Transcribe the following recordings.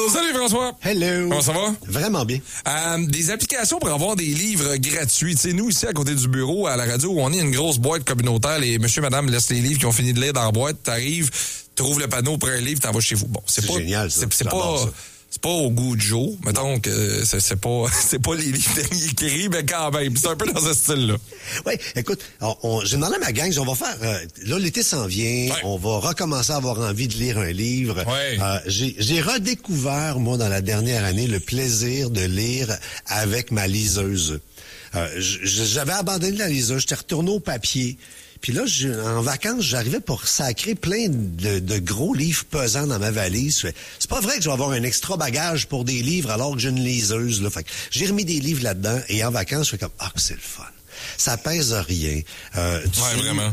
Salut François! Hello! Comment ça va? Vraiment bien. Des applications pour avoir des livres gratuits. Tu sais, nous, ici, à côté du bureau, à la radio, on est une grosse boîte communautaire. Les monsieur, madame laissent les livres qui ont fini de lire dans la boîte. T'arrives, trouves le panneau, prends un livre, t'en vas chez vous. Bon, c'est pas génial, ça. C'est pas au goût de Joe. Mettons que c'est pas les livres derniers écrits, mais quand même. C'est un peu dans ce style-là. Oui, écoute, j'ai demandé à ma gang, on va faire... là, l'été s'en vient, on va recommencer à avoir envie de lire un livre. Ouais. J'ai redécouvert, moi, dans la dernière année, le plaisir de lire avec ma liseuse. J'avais abandonné la liseuse, j'étais retourné au papier. Puis là, en vacances, j'arrivais pour sacrer plein de gros livres pesants dans ma valise. C'est pas vrai que je vais avoir un extra bagage pour des livres alors que j'ai une liseuse. Là. Fait que j'ai remis des livres là-dedans et en vacances, je fais comme « Ah, c'est le fun! » Ça pèse rien. Vraiment.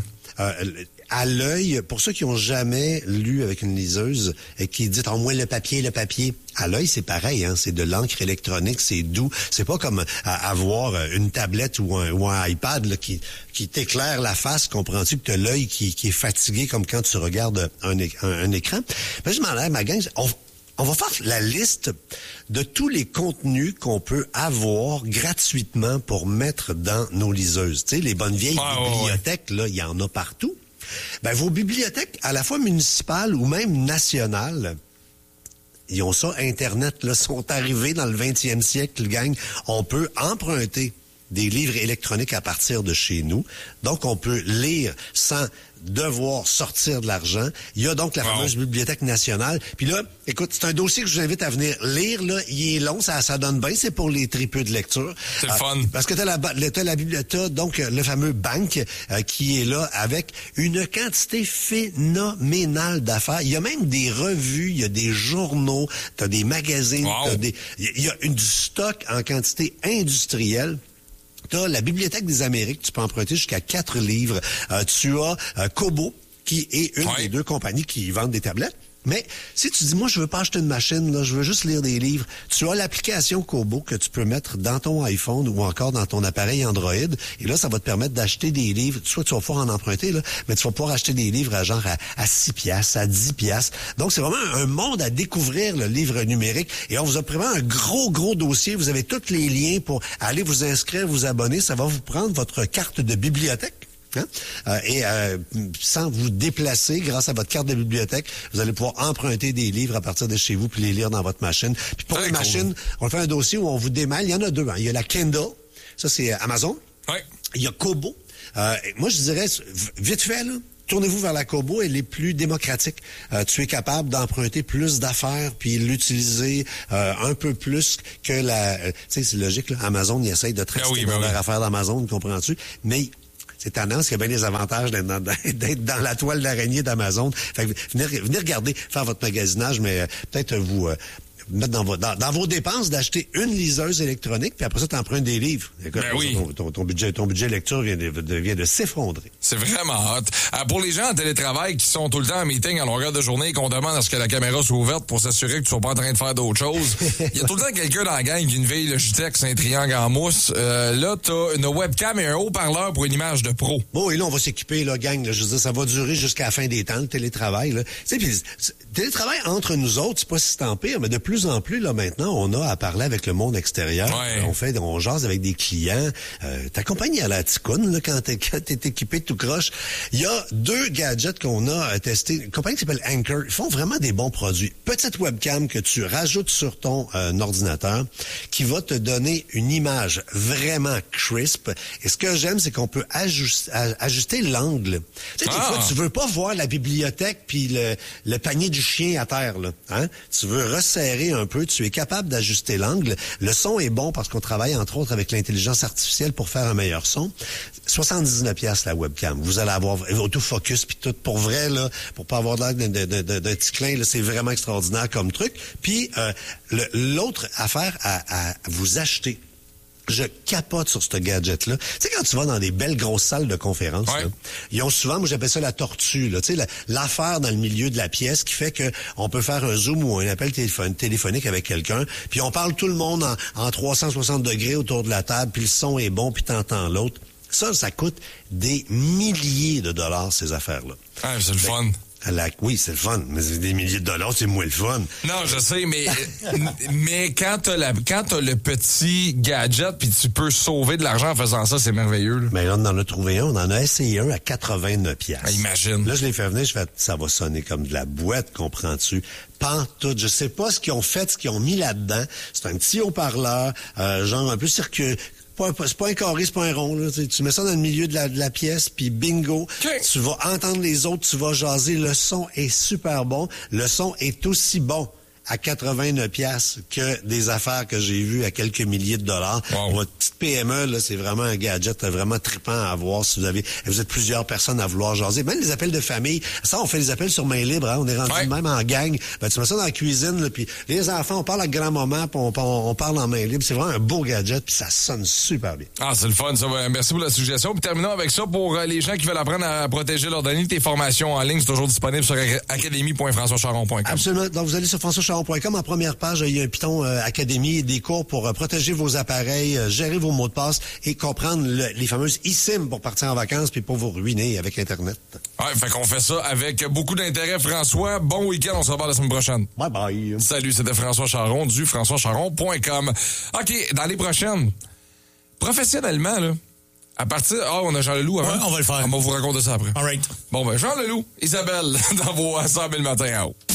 À l'œil, pour ceux qui ont jamais lu avec une liseuse et qui disent « Oh, moi, le papier. » À l'œil, c'est pareil, hein. C'est de l'encre électronique, c'est doux. C'est pas comme avoir une tablette ou un iPad là, qui t'éclaire la face. Comprends-tu que t'as l'œil qui est fatigué comme quand tu regardes un écran? Ben, je m'en ai, ma gang, on va faire la liste de tous les contenus qu'on peut avoir gratuitement pour mettre dans nos liseuses. Tu sais, les bonnes vieilles bibliothèques, là, il y en a partout. Ben, vos bibliothèques, à la fois municipales ou même nationales, ils ont ça, Internet, là, sont arrivés dans le 20e siècle, gang. On peut emprunter des livres électroniques à partir de chez nous. Donc, on peut lire sans devoir sortir de l'argent. Il y a donc la fameuse Bibliothèque nationale. Puis là, écoute, c'est un dossier que je vous invite à venir lire. Là, il est long, ça donne bien. C'est pour les tripeux de lecture. C'est fun. Parce que t'as donc le fameux banque qui est là avec une quantité phénoménale d'affaires. Il y a même des revues, il y a des journaux, t'as des magazines, il y a du stock en quantité industrielle. T'as la Bibliothèque des Amériques, tu peux emprunter jusqu'à 4 livres. Tu as Kobo, qui est une des deux compagnies qui vendent des tablettes. Mais si tu dis, moi, je veux pas acheter une machine, là, je veux juste lire des livres, tu as l'application Kobo que tu peux mettre dans ton iPhone ou encore dans ton appareil Android. Et là, ça va te permettre d'acheter des livres. Soit tu vas pouvoir en emprunter, là, mais tu vas pouvoir acheter des livres à 6 piastres, à 10 piastres. Donc, c'est vraiment un monde à découvrir, le livre numérique. Et on vous a vraiment un gros dossier. Vous avez tous les liens pour aller vous inscrire, vous abonner. Ça va vous prendre votre carte de bibliothèque. Et sans vous déplacer, grâce à votre carte de bibliothèque, vous allez pouvoir emprunter des livres à partir de chez vous puis les lire dans votre machine. Puis pour les machines, on fait un dossier où on vous démêle. Il y en a deux. Hein. Il y a la Kindle, ça c'est Amazon. Ouais. Il y a Kobo. Moi, je dirais, vite fait, là, tournez-vous vers la Kobo, elle est plus démocratique. Tu es capable d'emprunter plus d'affaires puis l'utiliser un peu plus que la... tu sais, c'est logique, là. Amazon, il essaye de traiter leur affaire d'Amazon, comprends-tu? Mais... c'est tendance qu'il y a bien des avantages d'être dans la toile d'araignée d'Amazon. Fait que venez regarder, faire votre magasinage, mais peut-être vous mettre dans vos dépenses d'acheter une liseuse électronique, puis après ça, t'empruntes des livres. Écoute, ton budget lecture vient de s'effondrer. C'est vraiment hot. Pour les gens en télétravail qui sont tout le temps en meeting à longueur de journée et qu'on demande à ce que la caméra soit ouverte pour s'assurer que tu sois pas en train de faire d'autres choses, il y a tout le temps quelqu'un dans la gang qui a une vieille Logitech, c'est un triangle en mousse. Là, t'as une webcam et un haut-parleur pour une image de pro. Bon, et là, on va s'équiper, là, gang. Là, je veux dire, ça va durer jusqu'à la fin des temps, le télétravail. Là. Tu sais, puis télétravail entre nous autres, c'est pas si tant pire, mais de plus en plus, là, maintenant, on a à parler avec le monde extérieur. Ouais. On jase avec des clients. Ta compagnie à la ticoune, là, quand t'es équipé tout croche. Il y a 2 gadgets qu'on a testés. Une compagnie qui s'appelle Anker. Ils font vraiment des bons produits. Petite webcam que tu rajoutes sur ton ordinateur qui va te donner une image vraiment crisp. Et ce que j'aime, c'est qu'on peut ajuster l'angle. Tu sais, des fois, tu veux pas voir la bibliothèque puis le panier du chien à terre, là. Hein? Tu veux resserrer un peu. Tu es capable d'ajuster l'angle. Le son est bon parce qu'on travaille, entre autres, avec l'intelligence artificielle pour faire un meilleur son. 79$ la webcam. Vous allez avoir autofocus puis tout. Pour vrai, là, pour pas avoir l'air d'un petit clin, là, c'est vraiment extraordinaire comme truc. Puis, l'autre affaire à vous acheter, je capote sur ce gadget-là. Tu sais, quand tu vas dans des belles grosses salles de conférence, là, ils ont souvent, moi j'appelle ça la tortue, là, tu sais, l'affaire dans le milieu de la pièce qui fait que on peut faire un zoom ou un appel téléphonique avec quelqu'un, puis on parle tout le monde en 360 degrés autour de la table, puis le son est bon, puis t'entends l'autre. Ça coûte des milliers de dollars, ces affaires-là. C'est le fun. Oui, c'est le fun, mais des milliers de dollars, c'est moins le fun. Non, je sais, mais quand t'as le petit gadget puis tu peux sauver de l'argent en faisant ça, c'est merveilleux. Là. Mais là, on en a trouvé un, on en a essayé un à 89$. Imagine. Là, je l'ai fait venir, ça va sonner comme de la boîte, comprends-tu? Pantoute, je sais pas ce qu'ils ont fait, ce qu'ils ont mis là-dedans. C'est un petit haut-parleur, genre un peu circuit. C'est pas un carré, c'est pas un rond. Là. Tu mets ça dans le milieu de la pièce, puis bingo. Okay. Tu vas entendre les autres, tu vas jaser. Le son est super bon. Le son est aussi bon à 89$ que des affaires que j'ai vues à quelques milliers de dollars. Wow. Votre petite PME, là, c'est vraiment un gadget vraiment trippant à avoir si vous êtes plusieurs personnes à vouloir jaser. Même les appels de famille. Ça, on fait les appels sur main libre, hein. On est rendu même en gang. Ben, tu mets ça dans la cuisine, là, puis les enfants, on parle à grand-maman, puis on parle en main libre. C'est vraiment un beau gadget, puis ça sonne super bien. Ah, c'est le fun, ça. Merci pour la suggestion. Puis terminons avec ça pour les gens qui veulent apprendre à protéger leurs données. Tes formations en ligne, c'est toujours disponible sur académie.françoischaron.com. Absolument. Donc, vous allez sur françoischaron.com. En première page, il y a un Python Académie, des cours pour protéger vos appareils, gérer vos mots de passe et comprendre les fameuses eSIM pour partir en vacances puis pour vous ruiner avec Internet. Ouais, fait qu'on fait ça avec beaucoup d'intérêt, François. Bon week-end, on se revoit la semaine prochaine. Bye bye. Salut, c'était François Charon du françoischaron.com. OK, dans les prochaines, professionnellement, là, à partir... on a Jean Leloup avant. Ouais, on va le faire. On va vous raconter ça après. All right. Bon, ben, Jean Leloup, Isabelle, dans vos 100 000 matins en haut.